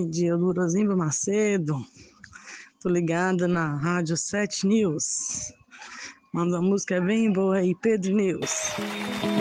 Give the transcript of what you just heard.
tarde, Eudorosimba Macedo. Tô ligada na Rádio 7 News. Manda uma música bem boa aí, Pedro News.